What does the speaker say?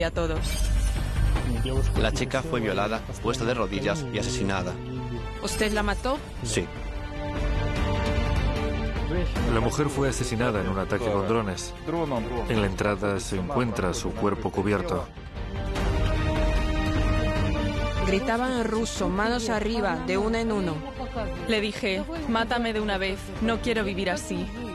a todos. La chica fue violada, puesta de rodillas y asesinada. ¿Usted la mató? Sí. La mujer fue asesinada en un ataque con drones. En la entrada se encuentra su cuerpo cubierto. Gritaban en ruso, manos arriba, de uno en uno. Le dije, mátame de una vez, no quiero vivir así.